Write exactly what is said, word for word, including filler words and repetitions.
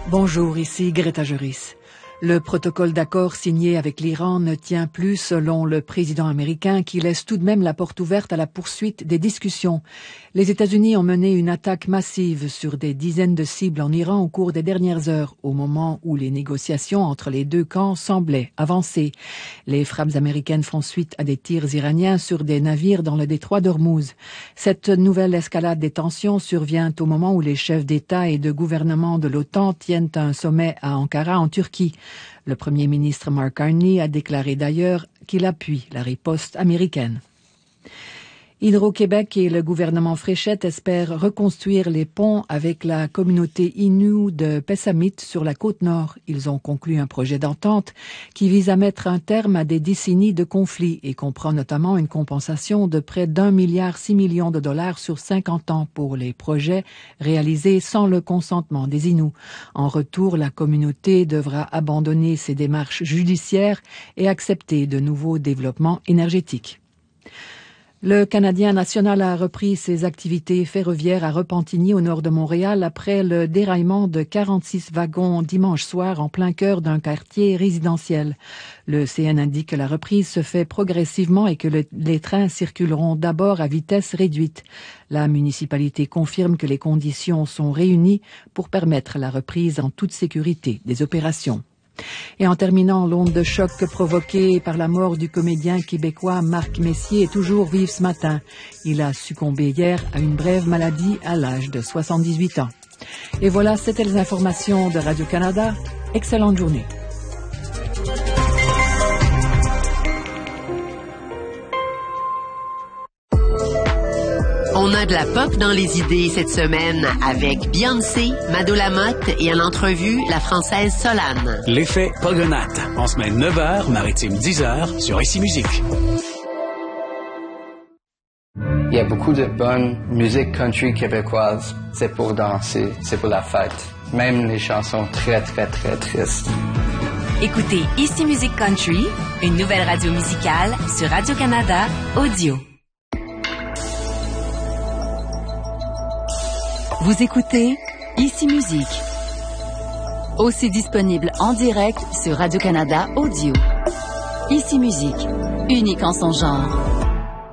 Bonjour, ici Greta Juris. Le protocole d'accord signé avec l'Iran ne tient plus selon le président américain qui laisse tout de même la porte ouverte à la poursuite des discussions. Les États-Unis ont mené une attaque massive sur des dizaines de cibles en Iran au cours des dernières heures, au moment où les négociations entre les deux camps semblaient avancer. Les frappes américaines font suite à des tirs iraniens sur des navires dans le détroit d'Ormuz. Cette nouvelle escalade des tensions survient au moment où les chefs d'État et de gouvernement de l'OTAN tiennent un sommet à Ankara en Turquie. Le premier ministre Mark Carney a déclaré d'ailleurs qu'il appuie la riposte américaine. Hydro-Québec et le gouvernement Fréchette espèrent reconstruire les ponts avec la communauté Innu de Pessamit sur la côte nord. Ils ont conclu un projet d'entente qui vise à mettre un terme à des décennies de conflits et comprend notamment une compensation de près d'un milliard six millions de dollars sur cinquante ans pour les projets réalisés sans le consentement des Inuits. En retour, la communauté devra abandonner ses démarches judiciaires et accepter de nouveaux développements énergétiques. Le Canadien national a repris ses activités ferroviaires à Repentigny au nord de Montréal après le déraillement de quarante-six wagons dimanche soir en plein cœur d'un quartier résidentiel. Le C N indique que la reprise se fait progressivement et que le, les trains circuleront d'abord à vitesse réduite. La municipalité confirme que les conditions sont réunies pour permettre la reprise en toute sécurité des opérations. Et en terminant, l'onde de choc provoquée par la mort du comédien québécois Marc Messier est toujours vive ce matin. Il a succombé hier à une brève maladie à l'âge de soixante-dix-huit ans. Et voilà, c'était les informations de Radio-Canada. Excellente journée. On a de la pop dans les idées cette semaine avec Beyoncé, Mado Lamotte et en entrevue la Française Solane. L'effet Pogonat, en semaine neuf heures, maritime dix heures, sur Ici Musique. Il y a beaucoup de bonne musique country québécoise. C'est pour danser, c'est pour la fête. Même les chansons très, très, très tristes. Écoutez Ici Musique Country, une nouvelle radio musicale sur Radio-Canada Audio. Vous écoutez Ici Musique, aussi disponible en direct sur Radio-Canada Audio. Ici Musique, unique en son genre.